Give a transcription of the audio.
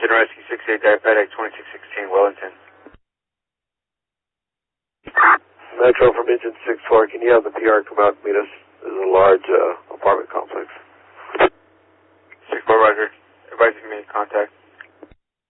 Engine Rescue 68 Diabetic 2616 Wellington. Metro from Engine 64, can you have the PR come out and meet us? This is a large apartment complex. 64 Roger. Advising me contact.